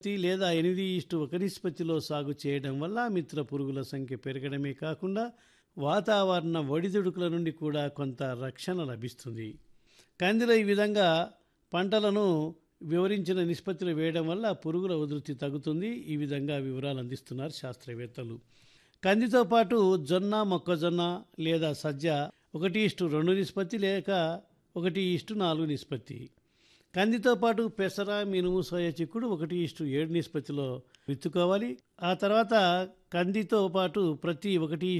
లేదా 8:1 నిష్పత్తిలో సాగు చేయడం వల్ల మిత్ర పురుగుల సంఖ్య పెరగడమే కాకుండా వాతావరణ ఒడిదుడుకుల నుండి కూడా కొంత రక్షణ లభిస్తుంది. కందిలో ఈ విధంగా పంటలను వివరించిన నిష్పత్తిలో వేయడం వల్ల పురుగుల ఉధృతి తగ్గుతుంది. ఈ విధంగా వివరాలు అందిస్తున్నారు శాస్త్రవేత్తలు. కందితో పాటు జొన్న, మొక్కజొన్న లేదా సజ్జ 1:2 నిష్పత్తి లేక 1:4 నిష్పత్తి. కందితో పాటు పెసర, మినుము, సోయా చిక్కుడు 1:7 నిష్పత్తిలో విత్తుకోవాలి. ఆ తర్వాత కందితో పాటు ప్రతి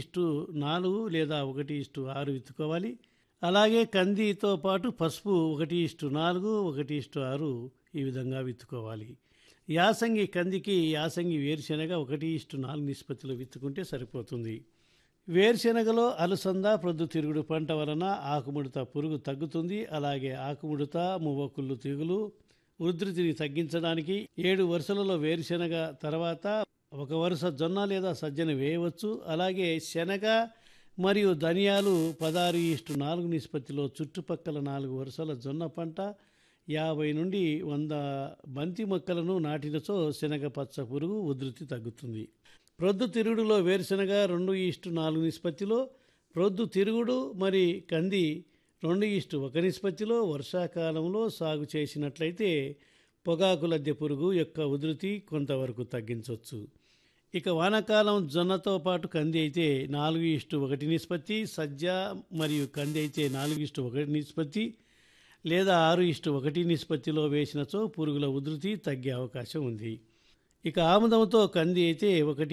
1:4 లేదా 1:6 విత్తుకోవాలి. అలాగే కందితో పాటు పసుపు 1:4, 1:6 ఈ విధంగా విత్తుకోవాలి. యాసంగి కందికి యాసంగి వేరుశెనగ 1:4 నిష్పత్తిలో విత్తుకుంటే సరిపోతుంది. వేరుశెనగలో అలసంద, ప్రొద్దుతిరుగుడు పంట వలన ఆకుముడత పురుగు తగ్గుతుంది. అలాగే ఆకుముడత, మువ్వకుళ్ళు తెగులు ఉధృతిని తగ్గించడానికి 7 వరుసలలో వేరుశెనగ తర్వాత ఒక వరుస జొన్న లేదా సజ్జను వేయవచ్చు. అలాగే శనగ మరియు ధనియాలు 16:4 నిష్పత్తిలో చుట్టుపక్కల 4 వరుసల జొన్న పంట 50 నుండి 100 బంతి మొక్కలను నాటినచో శనగ పచ్చ పురుగు ఉధృతి తగ్గుతుంది. ప్రొద్దుతిరుగుడులో వేరుశెనగ 2:4 నిష్పత్తిలో, ప్రొద్దుతిరుగుడు మరి కంది 2:1 నిష్పత్తిలో వర్షాకాలంలో సాగు చేసినట్లయితే పొగాకు లద్దె పురుగు యొక్క ఉధృతి కొంతవరకు తగ్గించవచ్చు. ఇక వానాకాలం జొన్నతో పాటు కంది అయితే 4:1 నిష్పత్తి, సజ్జ మరియు కంది అయితే 4:1 నిష్పత్తి లేదా 6:1 నిష్పత్తిలో వేసినచో పురుగుల ఉధృతి తగ్గే అవకాశం ఉంది. ఇక ఆముదంతో కంది అయితే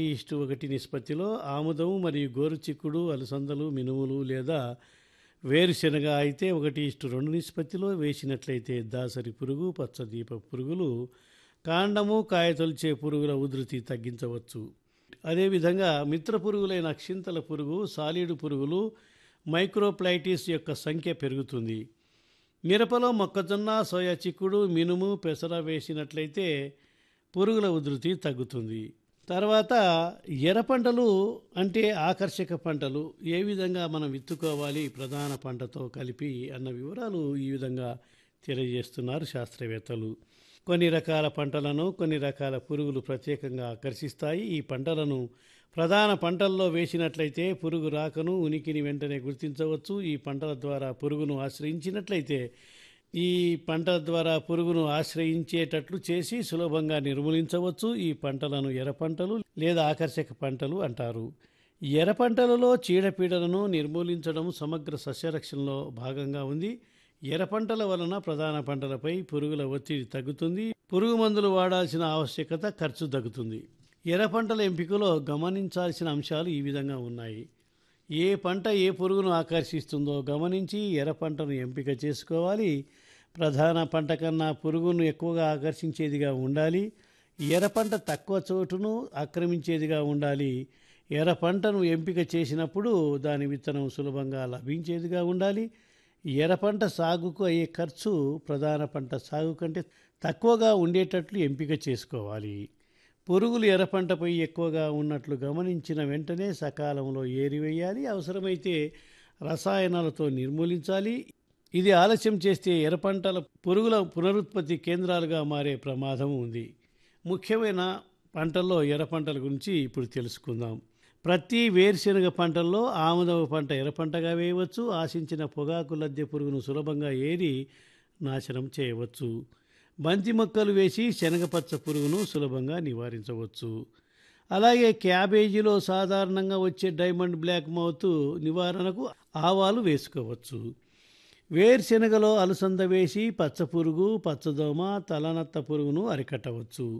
1:1 నిష్పత్తిలో, ఆముదం మరియు గోరు చిక్కుడు, అలసందలు, మినుములు లేదా వేరుశెనగ అయితే 1:2 నిష్పత్తిలో వేసినట్లయితే దాసరి పురుగు, పచ్చదీప పురుగులు, కాండము, కాయ తొలిచే పురుగుల ఉధృతి తగ్గించవచ్చు. అదేవిధంగా మిత్ర పురుగులైన అక్షింతల పురుగు, సాలీడు పురుగులు, మైక్రోప్లైటిస్ యొక్క సంఖ్య పెరుగుతుంది. మిరపలో మొక్కజొన్న, సోయా చిక్కుడు, మినుము, పెసర వేసినట్లయితే పురుగుల ఉధృతి తగ్గుతుంది. తర్వాత ఎర్ర పంటలు అంటే ఆకర్షక పంటలు ఏ విధంగా మనం విత్తుకోవాలి ప్రధాన పంటతో కలిపి అన్న వివరాలు ఈ విధంగా తెలియజేస్తున్నారు శాస్త్రవేత్తలు. కొన్ని రకాల పంటలను కొన్ని రకాల పురుగులు ప్రత్యేకంగా ఆకర్షిస్తాయి. ఈ పంటలను ప్రధాన పంటల్లో వేసినట్లయితే పురుగు రాకను, ఉనికిని వెంటనే గుర్తించవచ్చు. ఈ పంటల ద్వారా పురుగును ఆశ్రయించినట్లయితే ఈ పంట ద్వారా పురుగును ఆశ్రయించేటట్లు చేసి సులభంగా నిర్మూలించవచ్చు. ఈ పంటలను ఎర్ర పంటలు లేదా ఆకర్షక పంటలు అంటారు. ఎర్ర పంటలలో చీడపీడలను నిర్మూలించడం సమగ్ర సస్యరక్షణలో భాగంగా ఉంది. ఎర్ర పంటల వలన ప్రధాన పంటలపై పురుగుల ఒత్తిడి తగ్గుతుంది. పురుగు మందులు వాడాల్సిన ఆవశ్యకత, ఖర్చు తగ్గుతుంది. ఎర్ర పంటల ఎంపికలో గమనించాల్సిన అంశాలు ఈ విధంగా ఉన్నాయి. ఏ పంట ఏ పురుగును ఆకర్షిస్తుందో గమనించి ఎర్ర పంటను ఎంపిక చేసుకోవాలి. ప్రధాన పంట కన్నా పురుగును ఎక్కువగా ఆకర్షించేదిగా ఉండాలి. ఎర్ర పంట తక్కువ చోటును ఆక్రమించేదిగా ఉండాలి. ఎర్ర పంటను ఎంపిక చేసినప్పుడు దాని విత్తనం సులభంగా లభించేదిగా ఉండాలి. ఎర్ర పంట సాగుకు అయ్యే ఖర్చు ప్రధాన పంట సాగు కంటే తక్కువగా ఉండేటట్లు ఎంపిక చేసుకోవాలి. పురుగులు ఎర్ర పంటపై ఎక్కువగా ఉన్నట్లు గమనించిన వెంటనే సకాలంలో ఏరివేయాలి. అవసరమైతే రసాయనాలతో నిర్మూలించాలి. ఇది ఆలస్యం చేస్తే ఎర్ర పంటల పురుగుల పునరుత్పత్తి కేంద్రాలుగా మారే ప్రమాదం ఉంది. ముఖ్యమైన పంటల్లో ఎర్ర పంటల గురించి ఇప్పుడు తెలుసుకుందాం. ప్రతి వేరుశెనగ పంటల్లో ఆముదం పంట ఎర్ర పంటగా వేయవచ్చు. ఆశించిన పొగాకు లద్దె పురుగును సులభంగా ఏరి నాశనం చేయవచ్చు. బంతి మొక్కలు వేసి శనగపచ్చ పురుగును సులభంగా నివారించవచ్చు. అలాగే క్యాబేజీలో సాధారణంగా వచ్చే డైమండ్ బ్లాక్ మౌత్ నివారణకు ఆవాలు వేసుకోవచ్చు. వేరుశెనగలో అలసంద వేసి పచ్చపురుగు, పచ్చదోమ, తలనత్త పురుగును అరికట్టవచ్చు.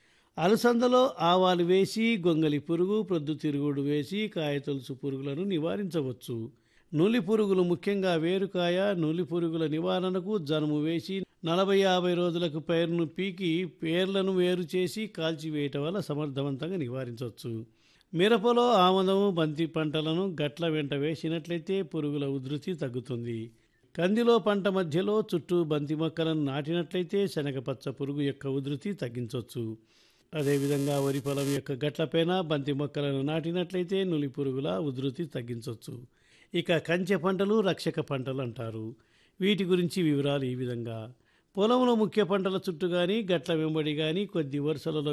అలసందలో ఆవాలు వేసి గొంగలి పురుగు, ప్రొద్దుతిరుగుడు వేసి కాయతొలుసు పురుగులను నివారించవచ్చు. నులి పురుగులు ముఖ్యంగా వేరుకాయ, నులి పురుగుల నివారణకు జనుము వేసి 40-50 రోజులకు పైరును పీకి పేర్లను వేరు చేసి కాల్చివేయటం వల్ల సమర్థవంతంగా నివారించవచ్చు. మిరపలో ఆముదము, బంతి పంటలను గట్ల వెంట వేసినట్లయితే పురుగుల ఉధృతి తగ్గుతుంది. కందిలో పంట మధ్యలో చుట్టూ బంతి మొక్కలను నాటినట్లయితే శనగపచ్చ పురుగు యొక్క ఉధృతి తగ్గించవచ్చు. అదేవిధంగా వరి పొలం యొక్క గట్లపైన బంతి మొక్కలను నాటినట్లయితే నులి పురుగుల ఉధృతి తగ్గించవచ్చు. ఇక కంచె పంటలు, రక్షక పంటలు అంటారు. వీటి గురించి వివరాలు ఈ విధంగా. పొలంలో ముఖ్య పంటల చుట్టూ గాని, గట్ల వెంబడి గాని కొద్ది వరుసలలో